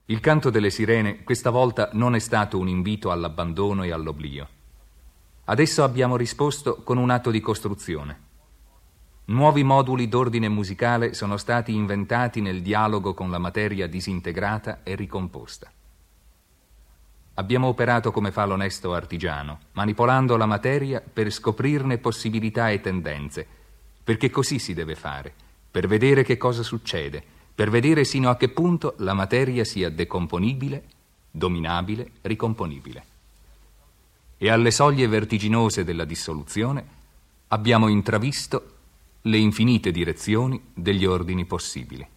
Il canto delle sirene questa volta non è stato un invito all'abbandono e all'oblio. Adesso abbiamo risposto con un atto di costruzione. Nuovi moduli d'ordine musicale sono stati inventati nel dialogo con la materia disintegrata e ricomposta. Abbiamo operato come fa l'onesto artigiano, manipolando la materia per scoprirne possibilità e tendenze, perché così si deve fare, per vedere che cosa succede, per vedere sino a che punto la materia sia decomponibile, dominabile, ricomponibile. E alle soglie vertiginose della dissoluzione abbiamo intravisto le infinite direzioni degli ordini possibili.